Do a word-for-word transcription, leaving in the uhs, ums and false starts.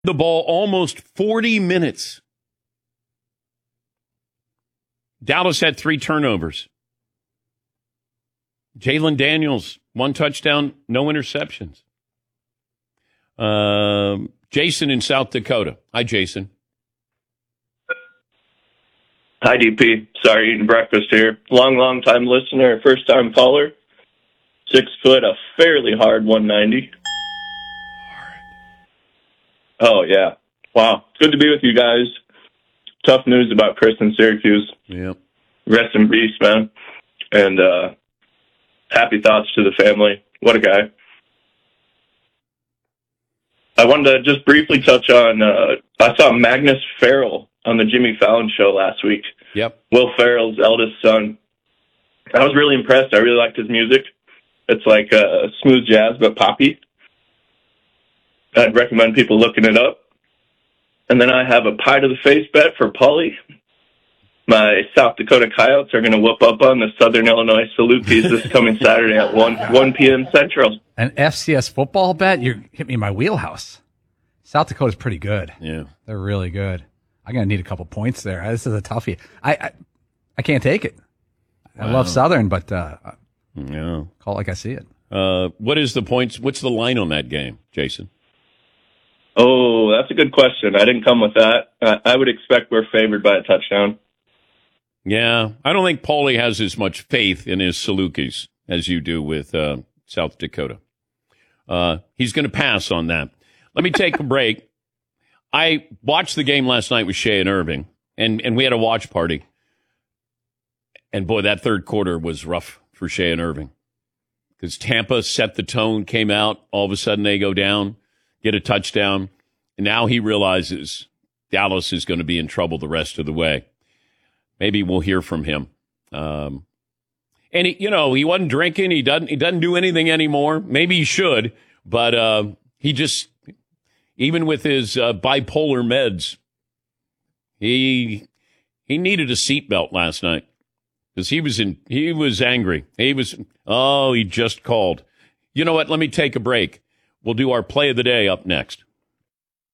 The ball almost forty minutes. Dallas had three turnovers. Jalen Daniels, one touchdown, no interceptions. Um, Jason in South Dakota. Hi, Jason. Hi, D P. Sorry, eating breakfast here. Long, long time listener, first time caller. Six foot, a fairly hard one ninety. Oh, yeah. Wow. Good to be with you guys. Tough news about Chris in Syracuse. Yep. Rest in peace, man. And uh, happy thoughts to the family. What a guy. I wanted to just briefly touch on, uh, I saw Magnus Farrell on the Jimmy Fallon show last week. Yep. Will Ferrell's eldest son. I was really impressed. I really liked his music. It's like uh, smooth jazz, but poppy. I'd recommend people looking it up. And then I have a pie to the face bet for Paulie. My South Dakota Coyotes are going to whoop up on the Southern Illinois Salukis this coming Saturday at one p.m. Central. An F C S football bet? You hit me in my wheelhouse. South Dakota's pretty good. Yeah. They're really good. I'm going to need a couple points there. This is a toughie. I I, I can't take it. I Wow. love Southern, but uh, Yeah. call it like I see it. Uh, what is the points? What's the line on that game, Jason? Oh, that's a good question. I didn't come with that. Uh, I would expect we're favored by a touchdown. Yeah, I don't think Paulie has as much faith in his Salukis as you do with uh, South Dakota. Uh, he's going to pass on that. Let me take a break. I watched the game last night with Shea and Irving, and, and we had a watch party. And, boy, that third quarter was rough for Shea and Irving because Tampa set the tone, came out. All of a sudden they go down, get a touchdown. And now he realizes Dallas is going to be in trouble the rest of the way. Maybe we'll hear from him. Um, and, he, you know, he wasn't drinking. He doesn't, he doesn't do anything anymore. Maybe he should, but uh, he just, even with his uh, bipolar meds, he he needed a seatbelt last night because he was in, he was angry. He was, oh, he just called. You know what? Let me take a break. We'll do our play of the day up next.